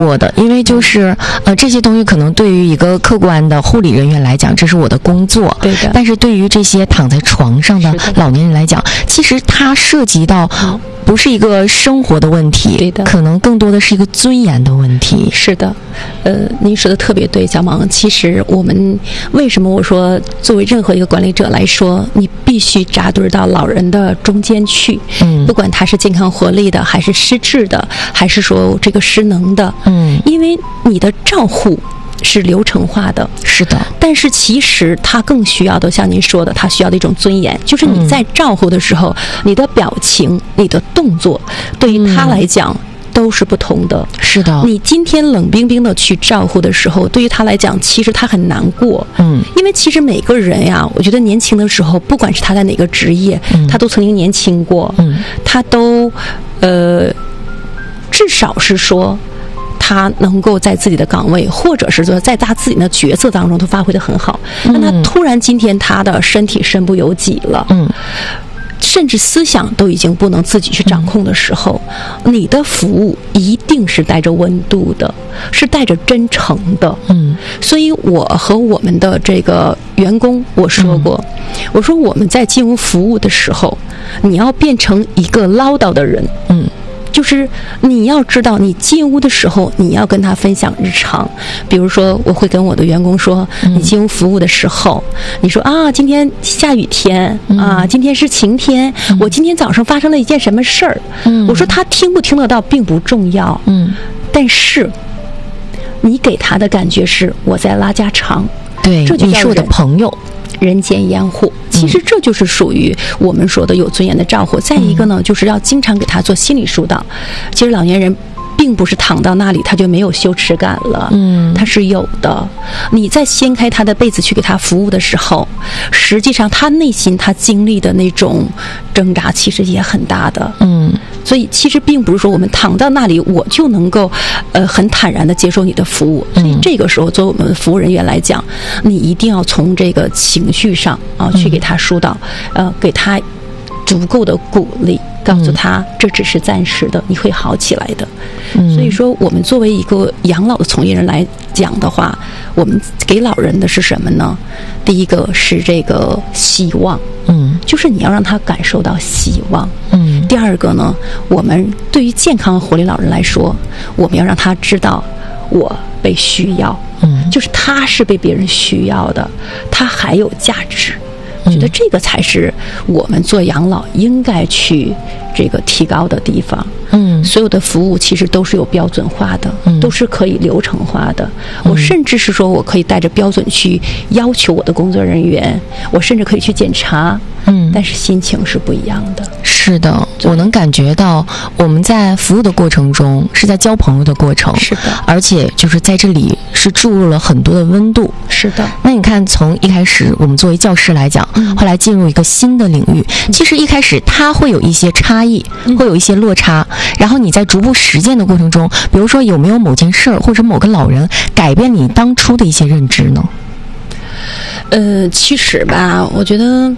我的，因为就是这些东西可能对于一个客观的护理人员来讲，这是我的工作， 对的。 但是对于这些躺在床上的老年人来讲，其实它涉及到不是一个生活的问题， 对的， 可能更多的是一个尊严的问题。 是的，您说的特别对，小萌。其实我们为什么我说作为任何一个管理者来说，你必须扎堆到老人的中间去，不管他是健康活力的，还是失智的，还是说这个失能的，因为你的照护是流程化的， 是的。 但是其实他更需要的，像您说的，他需要的一种尊严，就是你在照护的时候，你的表情、你的动作，对于他来讲都是不同的。 是的。 你今天冷冰冰的去照护的时候，对于他来讲，其实他很难过。因为其实每个人呀，我觉得年轻的时候，不管是他在哪个职业，他都曾经年轻过。他都至少是说，他能够在自己的岗位，或者是说在他自己的角色当中都发挥得很好。但他突然今天他的身体身不由己了，甚至思想都已经不能自己去掌控的时候，你的服务一定是带着温度的，是带着真诚的。所以我和我们的这个员工我说过，我说我们在进入服务的时候，你要变成一个唠叨的人。就是你要知道，你进屋的时候，你要跟他分享日常。比如说，我会跟我的员工说，你进屋服务的时候，你说啊，今天下雨天啊，今天是晴天，我今天早上发生了一件什么事儿。我说他听不听得到并不重要，但是你给他的感觉是我在拉家常， 对， 这就叫你是我的朋友。 人间烟火，其实这就是属于我们说的有尊严的照护。再一个呢，就是要经常给他做心理疏导。其实老年人并不是躺到那里他就没有羞耻感了，他是有的。你在掀开他的被子去给他服务的时候，实际上他内心他经历的那种挣扎其实也很大的。所以其实并不是说我们躺到那里我就能够很坦然的接受你的服务。所以这个时候作为我们服务人员来讲，你一定要从这个情绪上去给他疏导，给他足够的鼓励，告诉他这只是暂时的，你会好起来的。所以说我们作为一个养老的从业人来讲的话，我们给老人的是什么呢？第一个是这个希望，就是你要让他感受到希望。第二个呢，我们对于健康活力老人来说，我们要让他知道我被需要，就是他是被别人需要的，他还有价值。我觉得这个才是我们做养老应该去这个提高的地方。所有的服务其实都是有标准化的，都是可以流程化的。我甚至是说我可以带着标准去要求我的工作人员，我甚至可以去检查。但是心情是不一样的。 是的，我能感觉到我们在服务的过程中是在交朋友的过程。 是的， 而且就是在这里是注入了很多的温度。 是的。 那你看，从一开始我们作为教师来讲，后来进入一个新的领域，其实一开始它会有一些差异，会有一些落差。然后你在逐步实践的过程中，比如说有没有某件事儿或者某个老人改变你当初的一些认知呢？ 其实吧，我觉得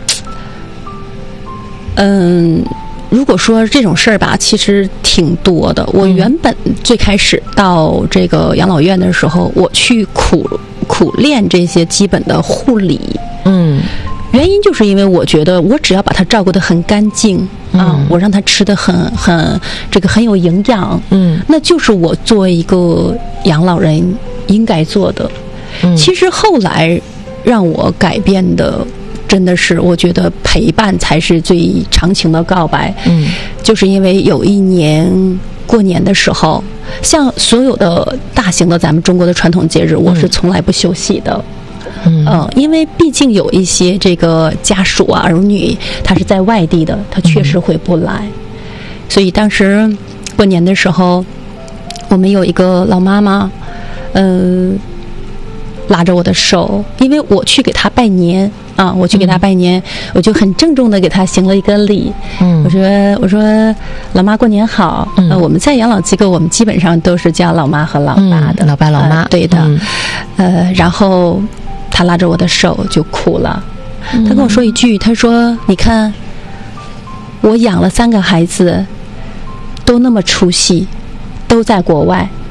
如果说这种事儿吧，其实挺多的。我原本最开始到这个养老院的时候，我去苦练这些基本的护理。原因就是因为我觉得我只要把它照顾得很干净我让他吃得很有营养，那就是我作为一个养老人应该做的。其实后来让我改变的真的是，我觉得陪伴才是最长情的告白。就是因为有一年过年的时候，像所有的大型的咱们中国的传统节日，我是从来不休息的。因为毕竟有一些这个家属啊、儿女，他是在外地的，他确实回不来。所以当时过年的时候，我们有一个老妈妈，拉着我的手，因为我去给她拜年我去给她拜年，我就很郑重的给她行了一个礼。我说老妈过年好。我们在养老机构，我们基本上都是叫老妈和老爸的， 老爸老妈。 对的。然后他拉着我的手就哭了。他跟我说一句，他说你看我养了3个孩子都那么出息，都在国外，